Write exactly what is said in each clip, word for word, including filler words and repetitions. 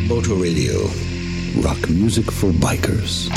Motorradio. Rock music for bikers.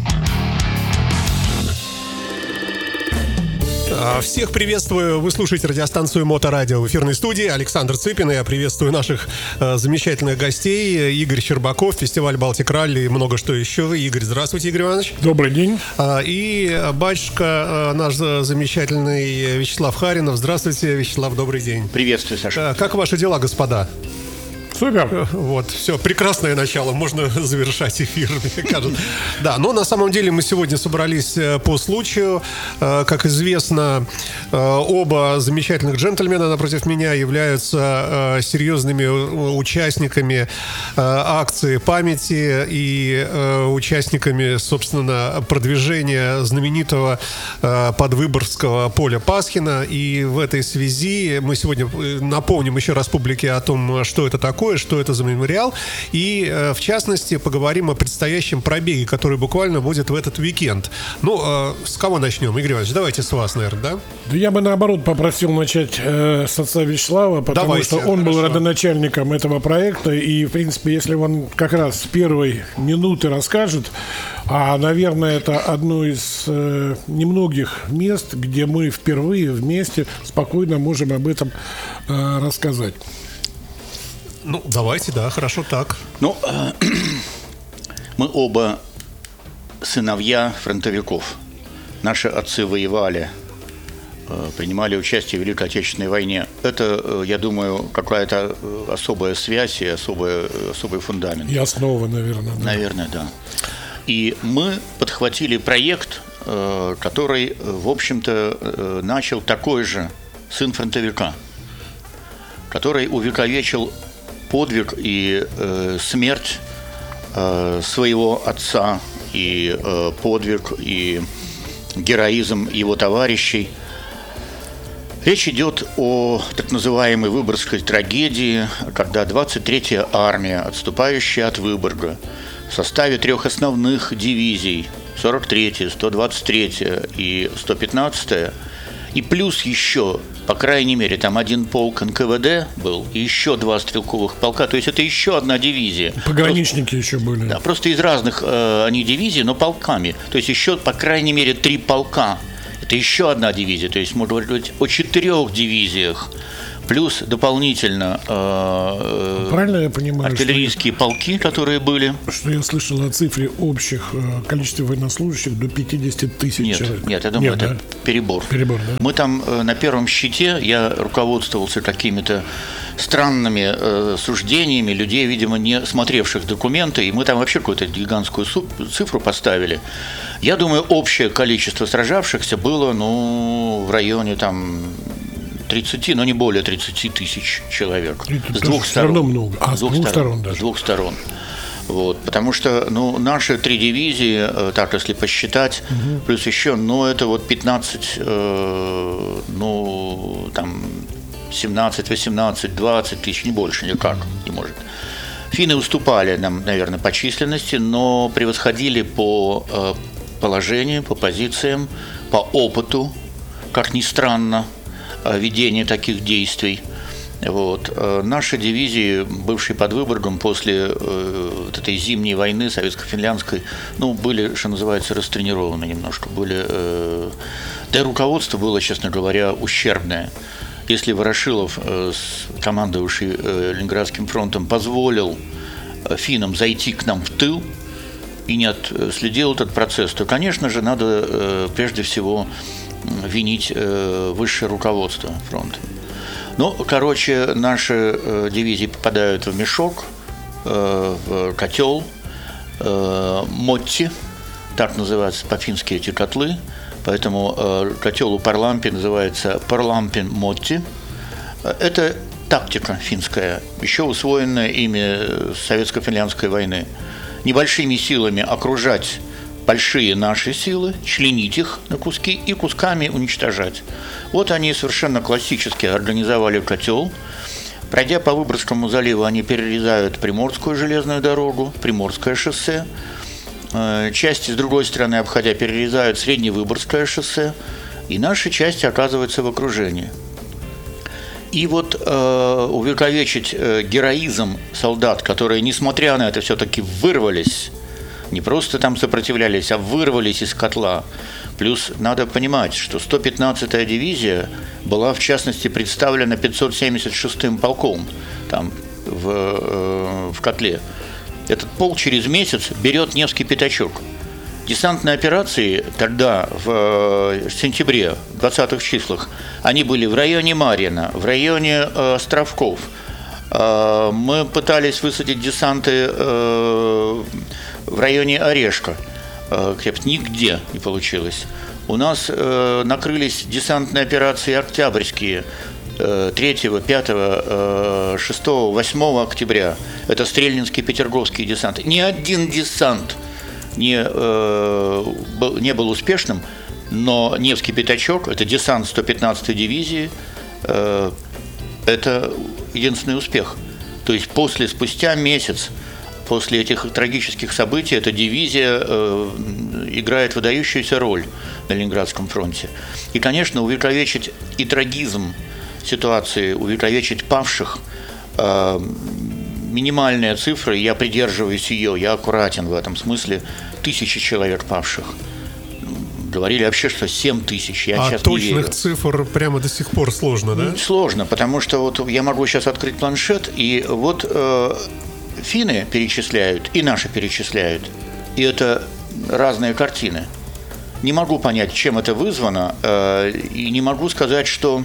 Всех приветствую. Вы слушаете радиостанцию Моторадио. В эфирной студии Александр Цыпин. Я приветствую наших э, замечательных гостей. Игорь Щербаков, фестиваль Балтик Ралли и много что еще. Игорь, здравствуйте, Игорь Иванович. Добрый день. А, и батюшка, э, наш замечательный Вячеслав Харинов. Здравствуйте, Вячеслав, добрый день. Приветствую, Саша. А, как ваши дела, господа? Супер. Вот, все, прекрасное начало, можно завершать эфир, мне кажется. Да, но на самом деле мы сегодня собрались по случаю. Как известно, оба замечательных джентльмена напротив меня являются серьезными участниками акции памяти и участниками, собственно, продвижения знаменитого подвыборгского поля Пасхина. И в этой связи мы сегодня напомним еще раз публике о том, что это такое, что это за мемориал, и э, в частности поговорим о предстоящем пробеге, который буквально будет в этот уикенд. Ну, э, с кого начнем? Игорь Иванович, давайте с вас, наверное, да? Да я бы наоборот попросил начать э, с отца Вячеслава, потому давайте, что он хорошо. был родоначальником этого проекта, и, в принципе, если он как раз с первой минуты расскажет, а, наверное, это одно из э, немногих мест, где мы впервые вместе спокойно можем об этом э, рассказать. Ну, давайте, да, хорошо так. Ну, э, мы оба сыновья фронтовиков. Наши отцы воевали, э, принимали участие в Великой Отечественной войне. Это, э, я думаю, какая-то особая связь и особая, особый фундамент. И основа, наверное. Да. Наверное, да. И мы подхватили проект, э, который, в общем-то, э, начал такой же сын фронтовика, который увековечил подвиг и э, смерть э, своего отца, и э, подвиг, и героизм его товарищей. Речь идет о так называемой Выборгской трагедии, когда двадцать третья армия, отступающая от Выборга, в составе трех основных дивизий, сорок третья, сто двадцать третья и сто пятнадцатая, и плюс еще, по крайней мере, там один полк эн ка вэ дэ был, и еще два стрелковых полка. То есть это еще одна дивизия. Пограничники просто, еще были. Да, просто из разных э, они дивизий, но полками. То есть еще, по крайней мере, три полка. Это еще одна дивизия. То есть можно говорить о четырех дивизиях. Плюс дополнительно э, Правильно я понимаю, артиллерийские что, полки, которые были. Что я слышал о цифре общих э, количестве военнослужащих до пятьдесят тысяч нет, человек. Нет, я думаю, нет, это да? перебор. Перебор, да? Мы там э, на первом щите, я руководствовался какими-то странными э, суждениями людей, видимо, не смотревших документы, и мы там вообще какую-то гигантскую цифру поставили. Я думаю, общее количество сражавшихся было, ну, в районе там тридцать, но не более тридцать тысяч человек. Это с двух сторон. Все равно много. А, с двух, с двух сторон. сторон даже. С двух сторон. Вот, потому что, ну, наши три дивизии, так, если посчитать, угу. плюс еще, ну, это вот пятнадцать, э, ну, там, семнадцать, восемнадцать, двадцать тысяч, не больше никак не может. Финны уступали нам, наверное, по численности, но превосходили по э, положению, по позициям, по опыту, как ни странно, ведения таких действий. Вот. Наши дивизии, бывшие под Выборгом, после э, вот этой зимней войны советско-финляндской, ну, были, что называется, растренированы немножко. Были, э, да и руководство было, честно говоря, ущербное. Если Ворошилов, э, командовавший э, Ленинградским фронтом, позволил э, финнам зайти к нам в тыл и не отследил этот процесс, то, конечно же, надо э, прежде всего винить э, высшее руководство фронта. Ну, короче, наши э, дивизии попадают в мешок, э, в котел, э, мотти, так называются по-фински эти котлы, поэтому э, котел у Парлампи называется Парлампин мотти. Это тактика финская, еще усвоенная ими с советско-финляндской войны. Небольшими силами окружать большие наши силы, членить их на куски и кусками уничтожать. Вот они совершенно классически организовали котел. Пройдя по Выборгскому заливу, они перерезают Приморскую железную дорогу, Приморское шоссе. Части, с другой стороны, обходя, перерезают Средневыборгское шоссе. И наши части оказываются в окружении. И вот э, увековечить э, героизм солдат, которые, несмотря на это, все-таки вырвались, не просто там сопротивлялись, а вырвались из котла. Плюс надо понимать, что сто пятнадцатая дивизия была, в частности, представлена пятьсот семьдесят шестым полком там, в, э, в котле. Этот полк через месяц берет Невский пятачок. Десантные операции тогда, в сентябре, в двадцатых числах, они были в районе Марьино, в районе э, Островков. Э, мы пытались высадить десанты э, в районе Орешка. Э, нигде не получилось. У нас э, накрылись десантные операции октябрьские э, третьего, пятого, э, шестого, восьмого октября. Это Стрельнинский, Петерговский десанты. Ни один десант Не, э, был, не был успешным, но Невский пятачок, это десант сто пятнадцатой дивизии, э, это единственный успех. То есть после, спустя месяц после этих трагических событий эта дивизия э, играет выдающуюся роль на Ленинградском фронте. И, конечно, увековечить и трагизм ситуации, увековечить павших, э, минимальная цифра, я придерживаюсь ее, я аккуратен в этом смысле, тысячи человек павших. Говорили вообще, что семь тысяч, я а сейчас не верю. А точных цифр прямо до сих пор сложно, да? Сложно, потому что вот я могу сейчас открыть планшет, и вот э, финны перечисляют, и наши перечисляют, и это разные картины. Не могу понять, чем это вызвано, э, и не могу сказать, что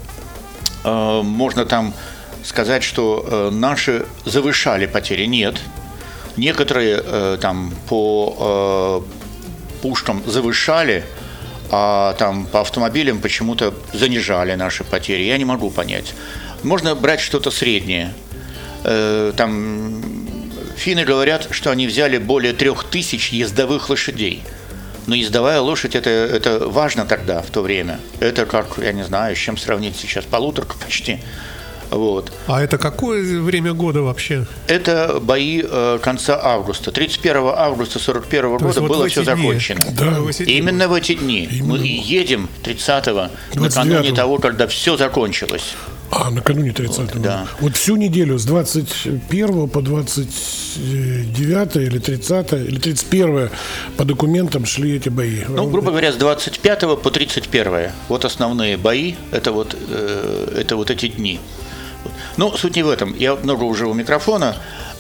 э, можно там сказать, что э, наши завышали потери. Нет. Некоторые э, там по э, пушкам завышали, а там по автомобилям почему-то занижали наши потери. Я не могу понять. Можно брать что-то среднее. Э, там финны говорят, что они взяли более трех тысяч ездовых лошадей. Но ездовая лошадь это, это важно тогда, в то время. Это как, я не знаю, с чем сравнить сейчас, полуторка почти. Вот. А это какое время года вообще? Это бои э, конца августа. тридцать первого августа сорок первого года вот было все дни. закончено. Да. В эти дни. Именно в эти дни. Именно. Мы едем тридцатого, двадцать накануне девятого. того, когда все закончилось. А, накануне тридцатого. Вот, да. Вот всю неделю с двадцать первого по двадцать девятое или тридцатое, или тридцать первое по документам шли эти бои. Ну, грубо говоря, с двадцать пятого по тридцать первое. Вот основные бои, это вот, э, это вот эти дни. Но суть не в этом. Я много уже у микрофона.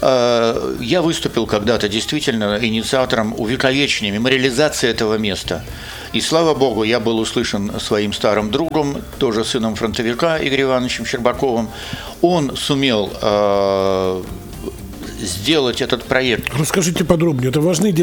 Я выступил когда-то действительно инициатором увековечения, мемориализации этого места. И слава богу, я был услышан своим старым другом, тоже сыном фронтовика Игорем Ивановичем Щербаковым. Он сумел сделать этот проект. Расскажите подробнее. Это важны